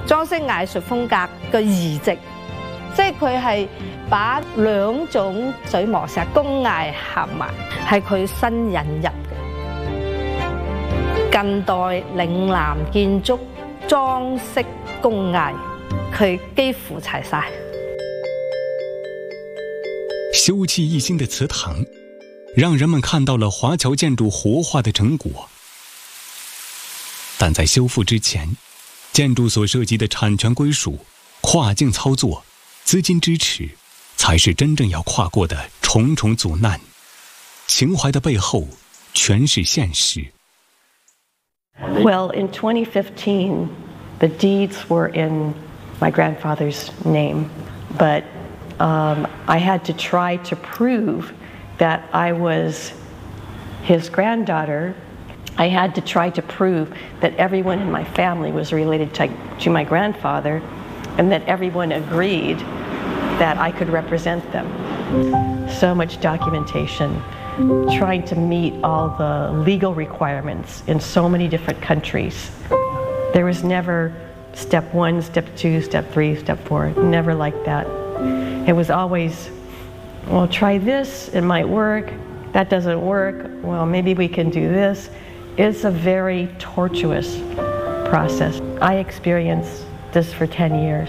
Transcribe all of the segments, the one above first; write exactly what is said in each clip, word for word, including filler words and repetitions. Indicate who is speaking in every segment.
Speaker 1: 裝飾藝術風格嘅移植，即係佢係把兩種水磨石工藝合埋，係佢新引入嘅近代嶺南建築裝飾工藝，佢幾乎齊晒。
Speaker 2: 修葺一新的祠堂，让人们看到了华侨建筑活化的成果。但在修复之前，建筑所涉及的产权归属、跨境操作、资金支持，才是真正要跨过的重重阻难。情怀的背后，全是现实。
Speaker 3: Well, in twenty fifteen, the deeds were in my grandfather's name, but um, I had to try to prove that I was his granddaughter. I had to try to prove that everyone in my family was related to, to my grandfather, and that everyone agreed that I could represent them. So much documentation, trying to meet all the legal requirements in so many different countries. There was never step one, step two, step three, step four, never like that. It was always, well, try this, it might work. That doesn't work, well, maybe we can do this. It's a very tortuous process. I experienced this for ten years.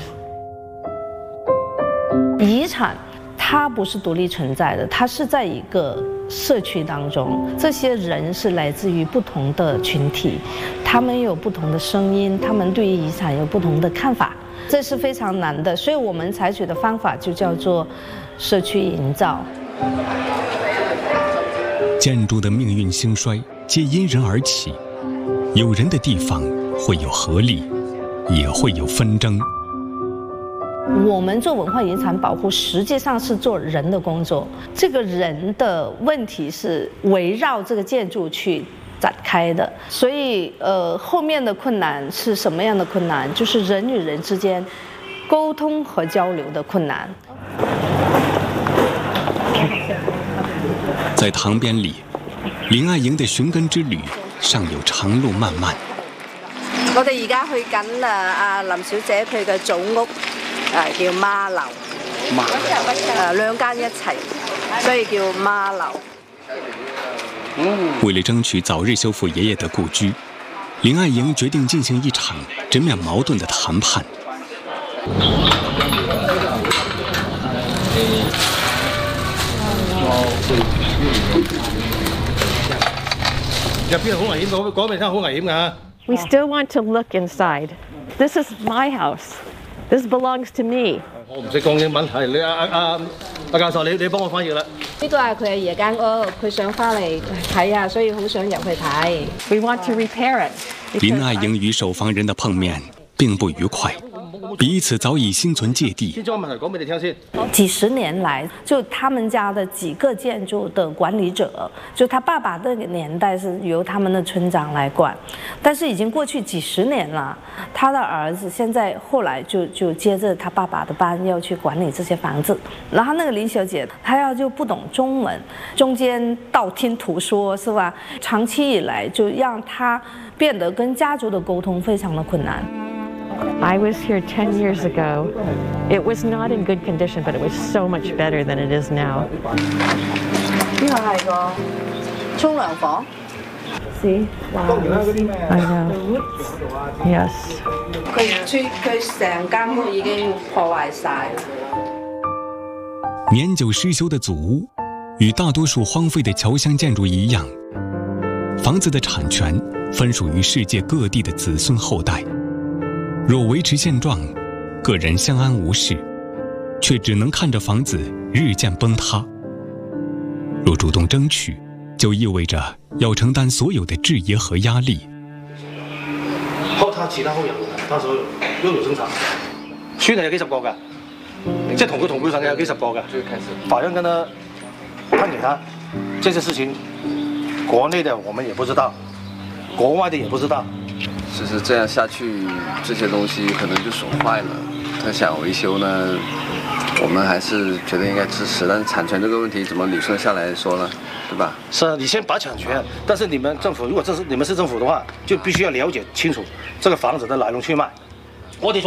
Speaker 1: 遗产它不是独立存在的，它是在一个社区当中，这些人是来自于不同的群体，他们有不同的声音，他们对于遗产有不同的看法，这是非常难的。所以我们采取的方法就叫做社区营造。
Speaker 2: 建筑的命运兴衰皆因人而起，有人的地方会有合力，也会有纷争。
Speaker 1: 我们做文化遗产保护，实际上是做人的工作。这个人的问题是围绕这个建筑去展开的，所以呃，后面的困难是什么样的困难？就是人与人之间沟通和交流的困难。
Speaker 2: 在塘边里，林爱瑩的寻根之旅尚有長路漫漫。
Speaker 1: 我哋而家去緊啊阿林小姐佢嘅祖屋。誒叫孖樓，誒兩間一齊，所以叫孖樓。
Speaker 2: 為了爭取早日修復爺爺的故居，林愛瑩決定進行一場直面矛盾的談判。
Speaker 4: 入邊好危險，嗰嗰邊真係好危險㗎。
Speaker 3: We still want to look inside. This is my house. This belongs to me.
Speaker 4: 我唔識講英文，係你阿阿阿教授，你你幫我翻譯啦。
Speaker 1: 呢個係佢阿爺間屋，佢想翻嚟睇下，所以好想入去睇。
Speaker 3: We want to repair it.
Speaker 2: 林愛瑩與受訪人的碰面並不愉快，彼此早已心存芥蒂。
Speaker 4: 先將個問題講俾你聽先。
Speaker 1: 幾十年來，就他們家的幾個建築的管理者，就他爸爸那個年代是由他們的村長來管，但是已經過去幾十年了，他的兒子現在後來就就接着他爸爸的班要去管理這些房子，然後那個林小姐，她要就不懂中文，中間道聽途說是吧？長期以來就讓她變得跟家族的溝通非常的困難。
Speaker 3: I was here ten years ago. It was not in good condition, but it was so much better than it is now.
Speaker 1: 呢個係個沖涼房。
Speaker 3: See? Wow. I know. Yes.
Speaker 1: 佢出佢成間屋已經破壞晒。
Speaker 2: 年久失修的祖屋，與大多數荒廢的僑鄉建築一樣，房子的產權分屬於世界各地的子孫後代。若維持現狀，個人相安無事，卻只能看着房子日漸崩塌。若主動爭取，就意味着要承擔所有的質疑和壓力。
Speaker 4: 靠他其他後人，他所有擁有生產，村係有幾十個㗎，即係同佢同輩份嘅有幾十個㗎。法院跟他判給他，這些事情，國內的我們也不知道，國外的也不知道。
Speaker 5: 就是這樣下去，這些東西可能就損壞了。他想維修呢，我們還是覺得應該支持。但是產權這個問題怎麼理順下來說呢？對吧？
Speaker 4: 是啊，你先把產權，但是你們政府如果這是你們是政府的話，就必須要了解清楚這個房子的來龍去脈。我哋